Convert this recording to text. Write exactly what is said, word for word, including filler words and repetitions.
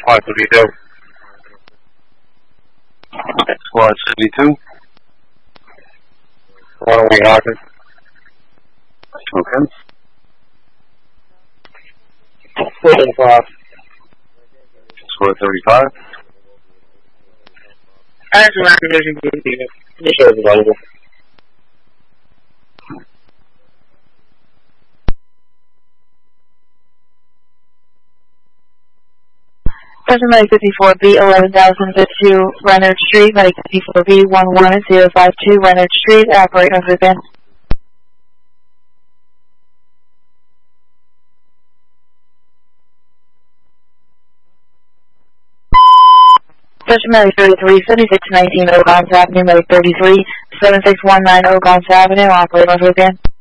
Squad thirty-two. Squad seventy-two. Runaway Hawkins. Okay. thirty-five. Squad thirty-five. As a Division two, the show is available. Person Medic fifty-four B eleven thousand fifty-two Reynard Street, Medic fifty-four B one one zero five two Reynard Street, operate over the van. Person Medic thirty-three seventy-six nineteen Ogons Avenue, Medic thirty-three seventy-six nineteen Ogons Avenue, operate over the van.